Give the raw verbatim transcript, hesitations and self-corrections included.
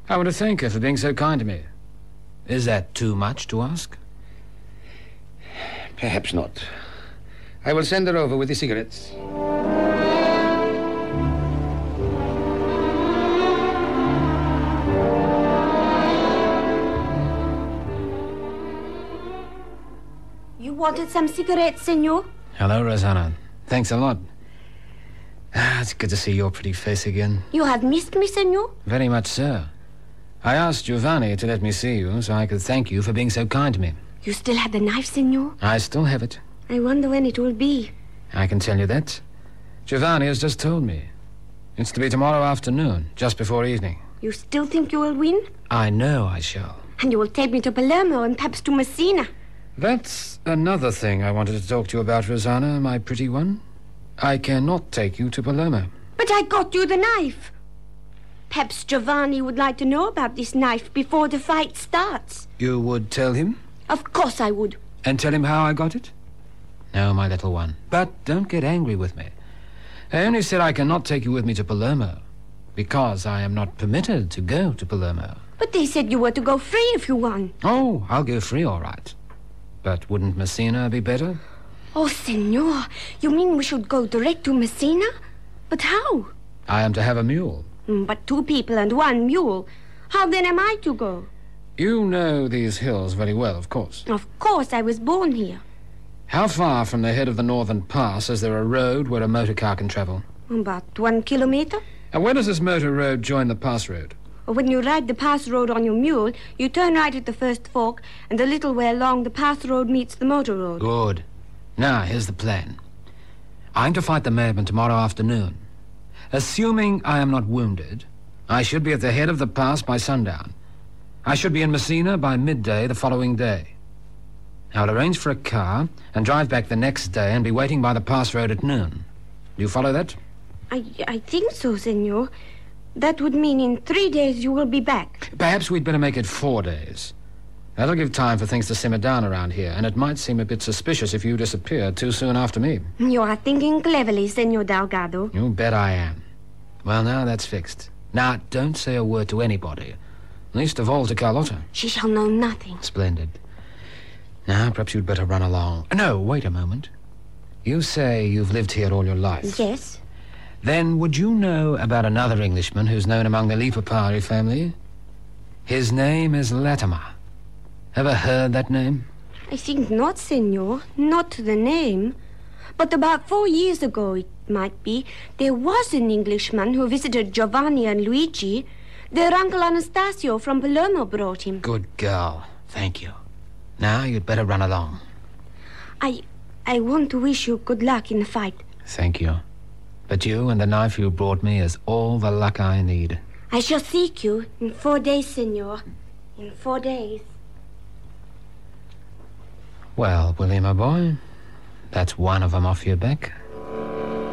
I want to thank her for being so kind to me. Is that too much to ask? Perhaps not. I will send her over with the cigarettes. You wanted some cigarettes, senor? Hello, Rosanna. Thanks a lot. Ah, it's good to see your pretty face again. You have missed me, senor? Very much so. I asked Giovanni to let me see you so I could thank you for being so kind to me. You still have the knife, senor? I still have it. I wonder when it will be. I can tell you that. Giovanni has just told me. It's to be tomorrow afternoon, just before evening. You still think you will win? I know I shall. And you will take me to Palermo and perhaps to Messina. That's another thing I wanted to talk to you about, Rosanna, my pretty one. I cannot take you to Palermo. But I got you the knife. Perhaps Giovanni would like to know about this knife before the fight starts. You would tell him? Of course I would. And tell him how I got it? No, my little one. But don't get angry with me. I only said I cannot take you with me to Palermo because I am not permitted to go to Palermo. But they said you were to go free if you won. Oh, I'll go free, all right. But wouldn't Messina be better? Oh, senor, you mean we should go direct to Messina? But how? I am to have a mule. Mm, but two people and one mule. How then am I to go? You know these hills very well, of course. Of course, I was born here. How far from the head of the northern pass is there a road where a motor car can travel? About one kilometer. And where does this motor road join the pass road? When you ride the pass road on your mule, you turn right at the first fork, and a little way along the pass road meets the motor road. Good. Now, here's the plan. I'm to fight the madman tomorrow afternoon. Assuming I am not wounded, I should be at the head of the pass by sundown. I should be in Messina by midday the following day. I'll arrange for a car and drive back the next day and be waiting by the pass road at noon. Do you follow that? I, I think so, senor. That would mean in three days you will be back. Perhaps we'd better make it four days. That'll give time for things to simmer down around here, and it might seem a bit suspicious if you disappeared too soon after me. You are thinking cleverly, Senor Delgado. You bet I am. Well, now that's fixed. Now, don't say a word to anybody. Least of all to Carlotta. She shall know nothing. Splendid. Now, perhaps you'd better run along. No, wait a moment. You say you've lived here all your life. Yes. Then would you know about another Englishman who's known among the Lipopari family? His name is Latimer. Ever heard that name? I think not, senor. Not the name. But about four years ago, it might be, there was an Englishman who visited Giovanni and Luigi. Their uncle Anastasio from Palermo brought him. Good girl. Thank you. Now you'd better run along. I... I want to wish you good luck in the fight. Thank you. But you and the knife you brought me is all the luck I need. I shall seek you in four days, senor. In four days. Well, Willie, my boy, that's one of them off your back.